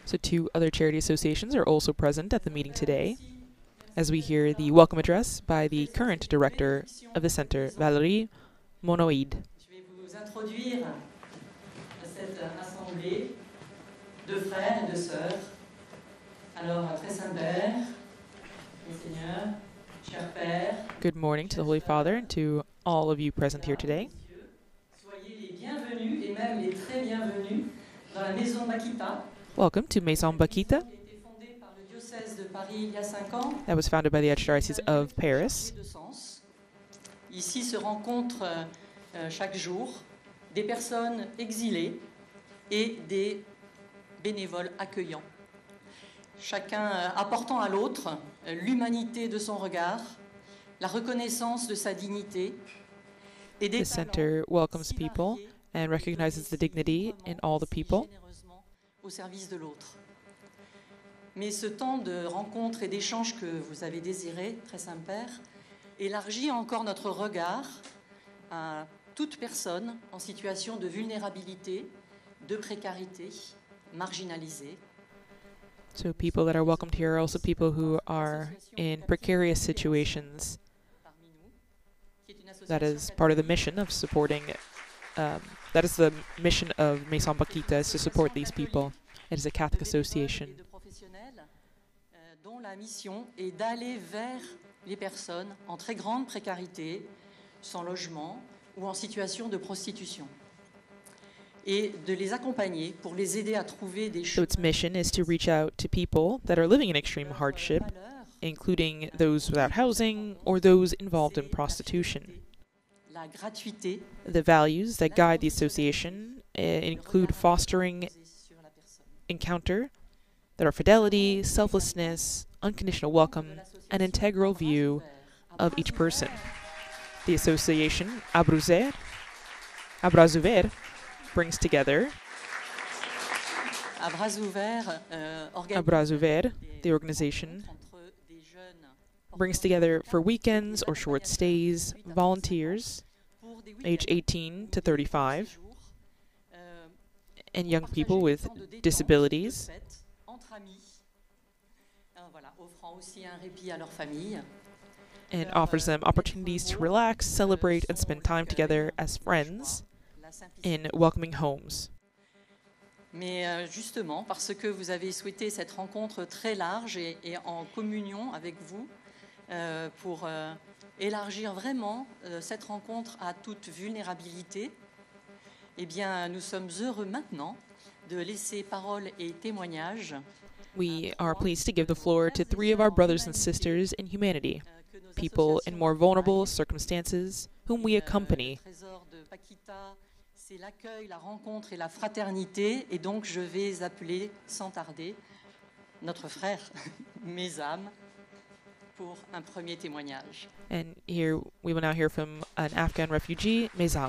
So 2 other charity associations are also present at the meeting today, as we hear the welcome address by the current director of the center, Valérie Monod. Je vais vous introduire à cette assemblée de frères et de sœurs. Alors, très Saint-Père, Monseigneur, cher Père. Good morning to the Holy Father and to all of you present here today. Soyez les bienvenus et même les très bienvenus dans la Maison Bakita. Welcome to Maison Bakita. Qui a été fondée par le diocèse de Paris il y a 5 ans. That was founded by the Archdiocese of Paris. Ici se rencontrent chaque jour des personnes exilées et des bénévoles accueillants. Chacun apportant à l'autre l'humanité de son regard, la reconnaissance de sa dignité et des The center welcomes people and recognizes the dignity in all the people. Au service de l'autre. Mais ce temps de rencontre et d'échange que vous avez désiré, très Saint-Père, élargit encore notre regard à toute personne en situation de vulnérabilité, de précarité, marginalisée. So people that are welcomed here are also people who are in precarious situations. That is part of the mission of supporting, that is the mission of Maison Bakita, is to support these people. It is a Catholic association. Dont la mission est d'aller vers les personnes en très grande précarité, sans logement ou en situation de prostitution, et de les accompagner pour les aider à trouver des So chemins. its mission is to reach out to people that are living in extreme hardship, including those without housing or those involved in prostitution. La gratuité The values that guide the association include fostering encounter, that are fidelity, selflessness, unconditional welcome, an integral view of each person. The association Abrazouver brings together. Abrazouver, the organization, brings together for weekends or short stays volunteers age 18 to 35 and young people with disabilities, and offers them opportunities to relax, celebrate, and spend time together as friends in welcoming homes. Mais justement, parce que vous avez souhaité cette rencontre très large et en communion avec vous, pour élargir vraiment cette rencontre à toute vulnérabilité, eh bien, nous sommes heureux maintenant de laisser parole et témoignages. We are pleased to give the floor to 3 of our brothers and sisters in humanity, people in more vulnerable circumstances, whom we accompany. C'est l'accueil, la rencontre et la fraternité, et donc je vais appeler sans tarder notre frère Mesam pour un premier témoignage. And here we will now hear from an Afghan refugee, Mesam.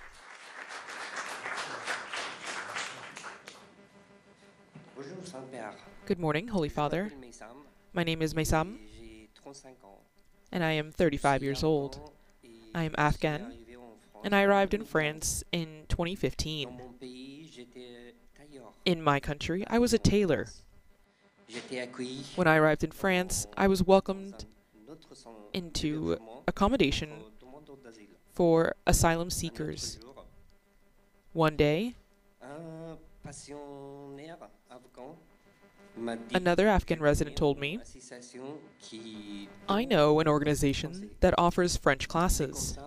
Good morning, Holy Father. My name is Mesam, and I am 35 years old. I am Afghan, and I arrived in France in 2015. In my country, I was a tailor. When I arrived in France, I was welcomed into accommodation for asylum seekers. One day, another Afghan resident told me, I know an organization that offers French classes.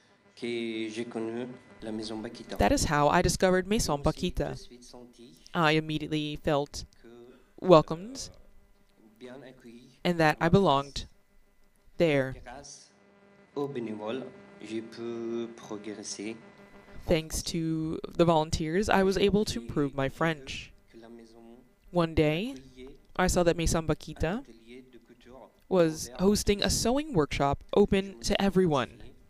That is how I discovered Maison Bakita. I immediately felt welcomed and that I belonged there. Thanks to the volunteers, I was able to improve my French. One day, I saw that Maison Bakita was hosting a sewing workshop open to everyone.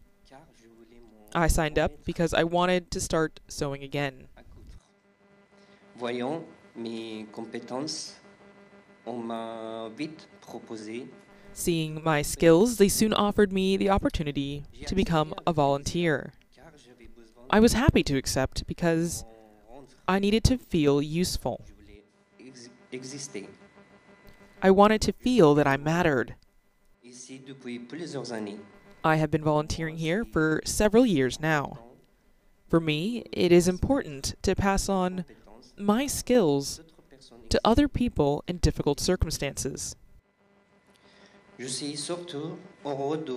I signed up because I wanted to start sewing again. Voyant mes compétences, on m'a vite proposé. Seeing my skills, they soon offered me the opportunity to become a volunteer. I was happy to accept because I needed to feel useful. exister. I wanted to feel that I mattered. Ici depuis plusieurs années. I have been volunteering here for several years now. For me, it is important to pass on my skills to other people in difficult circumstances. Je suis surtout heureux de